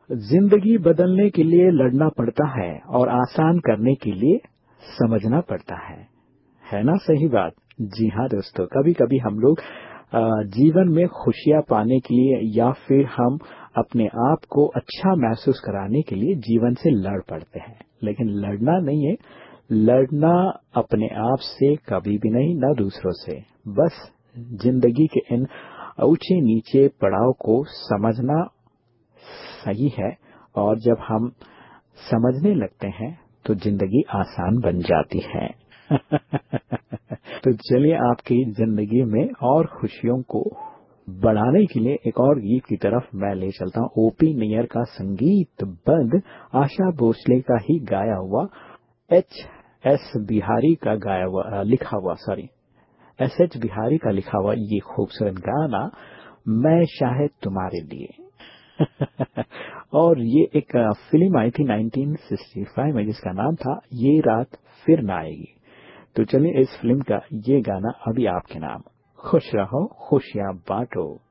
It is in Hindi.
जिंदगी बदलने के लिए लड़ना पड़ता है और आसान करने के लिए समझना पड़ता है ना सही बात। जी हाँ दोस्तों, कभी कभी हम लोग जीवन में खुशियां पाने के लिए या फिर हम अपने आप को अच्छा महसूस कराने के लिए जीवन से लड़ पड़ते हैं, लेकिन लड़ना नहीं है, लड़ना अपने आप से कभी भी नहीं, ना दूसरों से। बस जिंदगी के इन ऊंचे नीचे पड़ाव को समझना सही है, और जब हम समझने लगते हैं तो जिंदगी आसान बन जाती है। तो चलिए आपकी जिंदगी में और खुशियों को बढ़ाने के लिए एक और गीत की तरफ मैं ले चलता हूँ। ओपी नैयर का संगीतबद्ध, आशा भोसले का ही गाया हुआ, एच एस बिहारी का गाया हुआ लिखा हुआ सॉरी एस एच बिहारी का लिखा हुआ ये खूबसूरत गाना, मैं शायद तुम्हारे लिए। और ये एक फिल्म आई थी 1965 में, जिसका नाम था ये रात फिर न आएगी। तो चलिए इस फिल्म का ये गाना अभी आपके नाम। खुश रहो खुशियां बांटो।